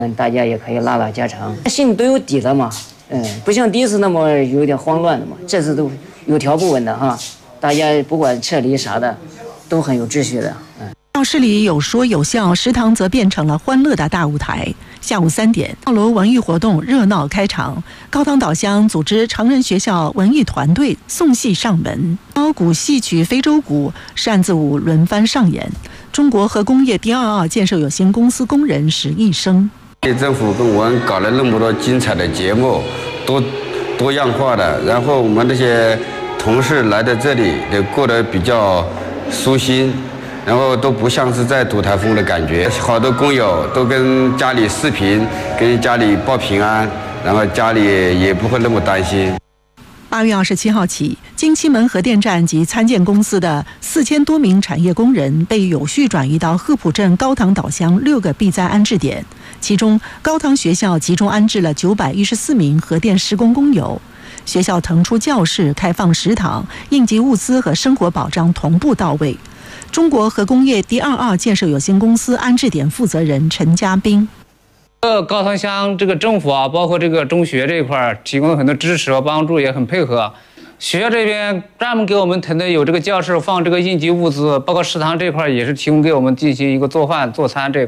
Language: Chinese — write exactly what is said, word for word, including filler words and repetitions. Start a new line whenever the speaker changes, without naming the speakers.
嗯，大家也可以拉拉家常，心里都有底了嘛。嗯，不像第一次那么有点慌乱的嘛，这次都有条不紊的哈，大家不管撤离啥的，都很有秩序的。嗯。
教室里有说有笑，食堂则变成了欢乐的大舞台。下午三点，跳楼文艺活动热闹开场。高唐岛乡组织成人学校文艺团队送戏上门，高鼓戏曲非洲鼓、扇子舞轮番上演。中国核工业第二二建设有限公司工人史一生。
政府跟我们搞了那么多精彩的节目，多多样化的，然后我们这些同事来到这里也过得比较舒心。然后都不像是在堵台风的感觉，好多工友都跟家里视频，跟家里报平安，然后家里也不会那么担心。
八月二十七号起，金七门核电站及参建公司的四千多名产业工人被有序转移到贺普镇高唐岛乡六个避灾安置点，其中高唐学校集中安置了九百一十四名核电施工工友。学校腾出教室，开放食堂，应急物资和生活保障同步到位。中国核工业第二二建设有限公司安置点负责人陈家斌：
呃，高唐乡这个政府啊，包括这个中学这一块提供了很多支持和帮助，也很配合。学校这边专门给我们腾的有这个教室放这个应急物资，包括食堂这块也是提供给我们进行一个做饭做餐这。